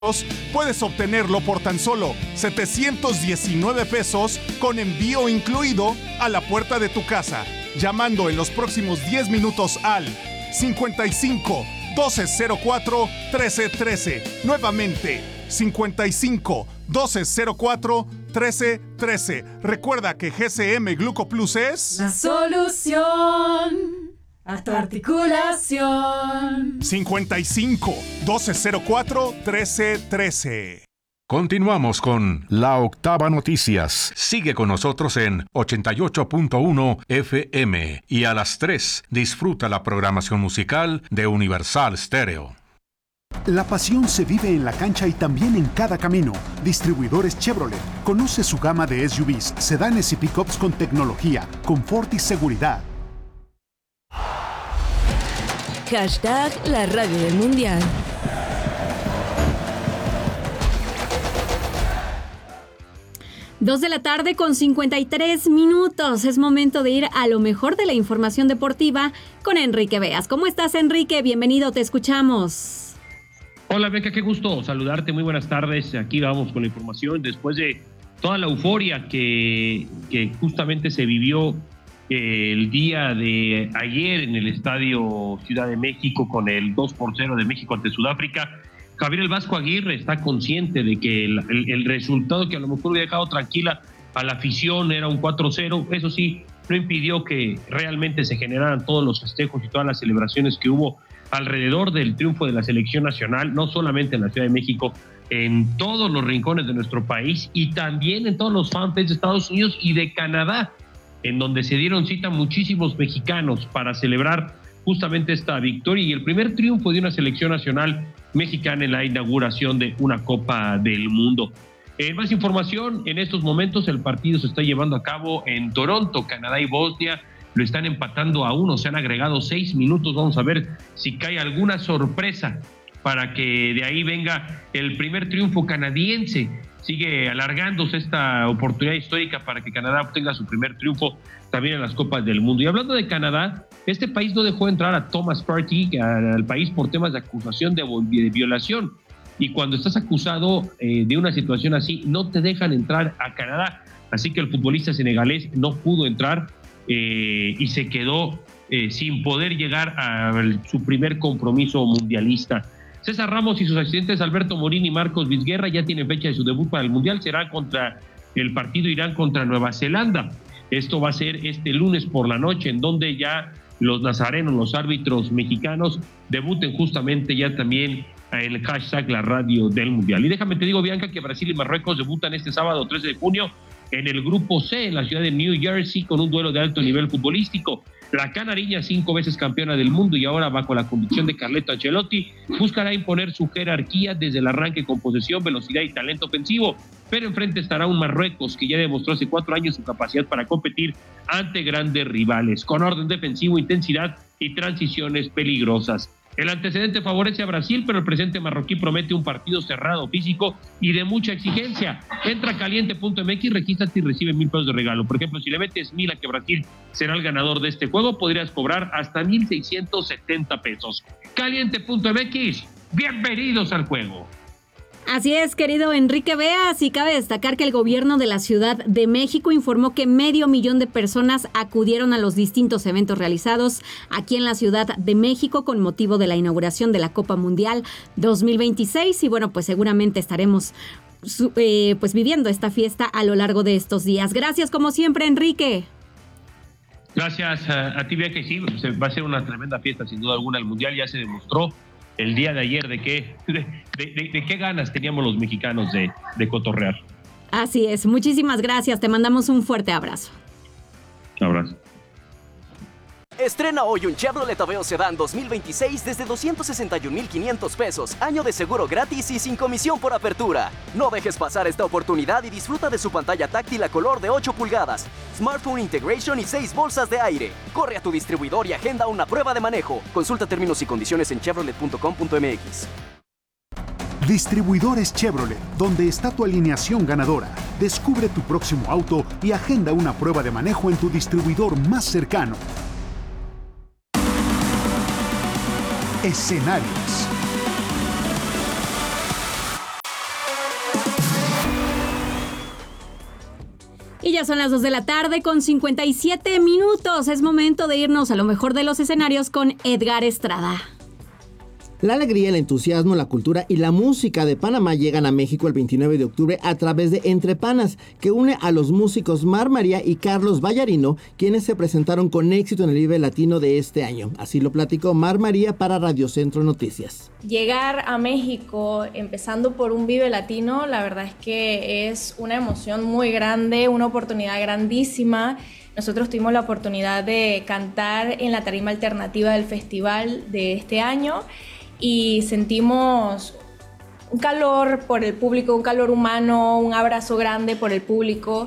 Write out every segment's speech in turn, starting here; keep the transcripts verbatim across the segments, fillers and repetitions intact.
puedes obtenerlo por tan solo setecientos diecinueve pesos con envío incluido a la puerta de tu casa, llamando en los próximos diez minutos al cincuenta y cinco, doce cero cuatro, trece trece. Nuevamente, cincuenta y cinco, doce cero cuatro, trece trece. Recuerda que G C M Glucoplus es la solución a tu articulación. cincuenta y cinco, doce cero cuatro, trece trece. Continuamos con La Octava Noticias. Sigue con nosotros en ochenta y ocho punto uno F M y a las tres disfruta la programación musical de Universal Stereo. La pasión se vive en la cancha y también en cada camino. Distribuidores Chevrolet. Conoce su gama de S U Vs, sedanes y pickups con tecnología, confort y seguridad. Hashtag la radio del mundial. Dos de la tarde con cincuenta y tres minutos. Es momento de ir a lo mejor de la información deportiva con Enrique Beas. ¿Cómo estás, Enrique? Bienvenido, te escuchamos. Hola, Beca, qué gusto saludarte. Muy buenas tardes. Aquí vamos con la información. Después de toda la euforia que, que justamente se vivió eh, el día de ayer en el Estadio Ciudad de México con el dos por cero de México ante Sudáfrica, Javier El Vasco Aguirre está consciente de que el, el, el resultado que a lo mejor hubiera dejado tranquila a la afición era un cuatro cero. Eso sí, no impidió que realmente se generaran todos los festejos y todas las celebraciones que hubo alrededor del triunfo de la selección nacional, no solamente en la Ciudad de México, en todos los rincones de nuestro país y también en todos los fanpages de Estados Unidos y de Canadá, en donde se dieron cita muchísimos mexicanos para celebrar justamente esta victoria y el primer triunfo de una selección nacional mexicana en la inauguración de una Copa del Mundo. En más información, en estos momentos el partido se está llevando a cabo en Toronto. Canadá y Bosnia lo están empatando a uno, se han agregado seis minutos. Vamos a ver si cae alguna sorpresa para que de ahí venga el primer triunfo canadiense. Sigue alargándose esta oportunidad histórica para que Canadá obtenga su primer triunfo también en las Copas del Mundo. Y hablando de Canadá, este país no dejó entrar a Thomas Partey al país por temas de acusación de, de violación. Y cuando estás acusado eh, de una situación así, no te dejan entrar a Canadá. Así que el futbolista senegalés no pudo entrar eh, y se quedó eh, sin poder llegar a su primer compromiso mundialista. César Ramos y sus asistentes Alberto Morín y Marcos Vizguerra ya tienen fecha de su debut para el Mundial. Será contra el partido Irán contra Nueva Zelanda. Esto va a ser este lunes por la noche, en donde ya los nazarenos, los árbitros mexicanos, debuten justamente ya también en el hashtag la radio del Mundial. Y déjame te digo, Bianca, que Brasil y Marruecos debutan este sábado trece de junio en el Grupo C, en la ciudad de New Jersey, con un duelo de alto nivel futbolístico. La canariña, cinco veces campeona del mundo y ahora bajo la conducción de Carleto Ancelotti, buscará imponer su jerarquía desde el arranque con posesión, velocidad y talento ofensivo, pero enfrente estará un Marruecos que ya demostró hace cuatro años su capacidad para competir ante grandes rivales, con orden defensivo, intensidad y transiciones peligrosas. El antecedente favorece a Brasil, pero el presente marroquí promete un partido cerrado, físico y de mucha exigencia. Entra a caliente punto m x, regístrate y recibe mil pesos de regalo. Por ejemplo, si le metes mil a que Brasil será el ganador de este juego, podrías cobrar hasta mil seiscientos setenta pesos. caliente punto m x, bienvenidos al juego. Así es, querido Enrique Beas, y cabe destacar que el gobierno de la Ciudad de México informó que medio millón de personas acudieron a los distintos eventos realizados aquí en la Ciudad de México con motivo de la inauguración de la Copa Mundial dos mil veintiséis y bueno, pues seguramente estaremos eh, pues viviendo esta fiesta a lo largo de estos días. Gracias como siempre, Enrique. Gracias a, a ti, Bea, que sí, va a ser una tremenda fiesta sin duda alguna. El Mundial ya se demostró el día de ayer de qué, de, de, de qué ganas teníamos los mexicanos de, de cotorrear. Así es, muchísimas gracias, te mandamos un fuerte abrazo. Abrazo. Estrena hoy un Chevrolet Aveo Sedán dos mil veintiséis desde doscientos sesenta y un mil quinientos pesos, año de seguro gratis y sin comisión por apertura. No dejes pasar esta oportunidad y disfruta de su pantalla táctil a color de ocho pulgadas, Smartphone Integration y seis bolsas de aire. Corre a tu distribuidor y agenda una prueba de manejo. Consulta términos y condiciones en chevrolet punto com punto m x. Distribuidores Chevrolet, donde está tu alineación ganadora. Descubre tu próximo auto y agenda una prueba de manejo en tu distribuidor más cercano. Escenarios. Y ya son las dos de la tarde con cincuenta y siete minutos. Es momento de irnos a lo mejor de los escenarios con Edgar Estrada. La alegría, el entusiasmo, la cultura y la música de Panamá llegan a México el veintinueve de octubre a través de Entre Panas, que une a los músicos Mar María y Carlos Vallarino, quienes se presentaron con éxito en el Vive Latino de este año. Así lo platicó Mar María para Radio Centro Noticias. Llegar a México empezando por un Vive Latino, la verdad es que es una emoción muy grande, una oportunidad grandísima. Nosotros tuvimos la oportunidad de cantar en la tarima alternativa del festival de este año y sentimos un calor por el público, un calor humano, un abrazo grande por el público.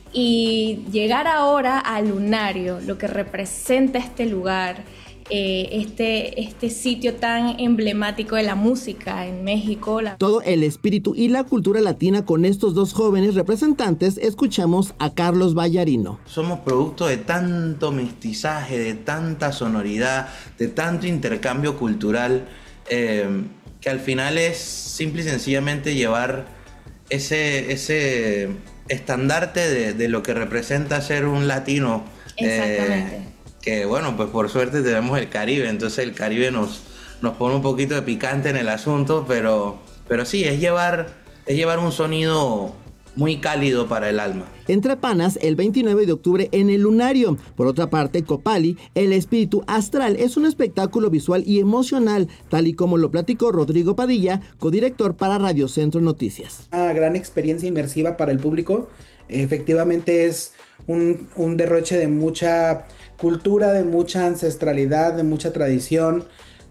Y llegar ahora al Lunario, lo que representa este lugar, eh, este, este sitio tan emblemático de la música en México. La... Todo el espíritu y la cultura latina con estos dos jóvenes representantes. Escuchamos a Carlos Vallarino. Somos producto de tanto mestizaje, de tanta sonoridad, de tanto intercambio cultural, eh, que al final es simple y sencillamente llevar ese... ese estandarte de, de lo que representa ser un latino. Exactamente. Eh, que bueno, pues por suerte tenemos el Caribe, entonces el Caribe nos, nos pone un poquito de picante en el asunto, pero, pero sí, es llevar, es llevar un sonido muy cálido para el alma. Entre Panas, el veintinueve de octubre en el Lunario. Por otra parte, Copali, el espíritu astral, es un espectáculo visual y emocional, tal y como lo platicó Rodrigo Padilla, codirector para Radio Centro Noticias. Una gran experiencia inmersiva para el público. Efectivamente es un, un derroche de mucha cultura, de mucha ancestralidad, de mucha tradición.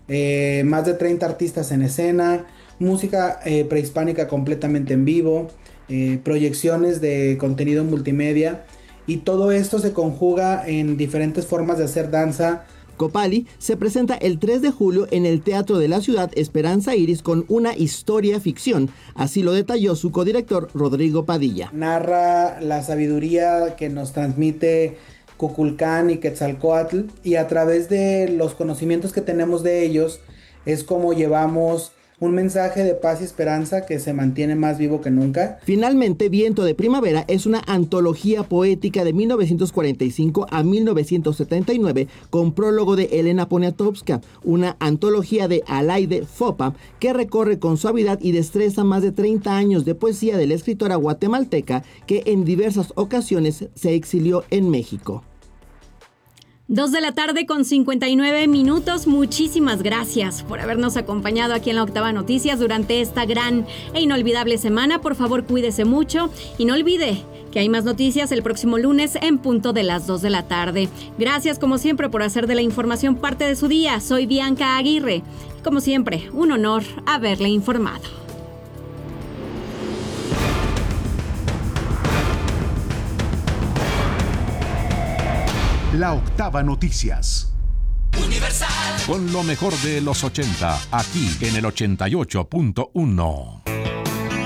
Eh, más de treinta artistas en escena, música eh, prehispánica completamente en vivo. Eh, proyecciones de contenido multimedia, y todo esto se conjuga en diferentes formas de hacer danza. Copali se presenta el tres de julio en el Teatro de la Ciudad Esperanza Iris con una historia ficción, así lo detalló su codirector Rodrigo Padilla. Narra la sabiduría que nos transmite Kukulcán y Quetzalcóatl, y a través de los conocimientos que tenemos de ellos es como llevamos un mensaje de paz y esperanza que se mantiene más vivo que nunca. Finalmente, Viento de Primavera es una antología poética de mil novecientos cuarenta y cinco a mil novecientos setenta y nueve con prólogo de Elena Poniatowska, una antología de Alaide Fopa que recorre con suavidad y destreza más de treinta años de poesía de la escritora guatemalteca que en diversas ocasiones se exilió en México. Dos de la tarde con cincuenta y nueve minutos. Muchísimas gracias por habernos acompañado aquí en la Octava Noticias durante esta gran e inolvidable semana. Por favor, cuídese mucho y no olvide que hay más noticias el próximo lunes en punto de las dos de la tarde. Gracias, como siempre, por hacer de la información parte de su día. Soy Bianca Aguirre. Como siempre, un honor haberle informado. La Octava Noticias. Universal. Con lo mejor de los ochenta, aquí en el ochenta y ocho punto uno.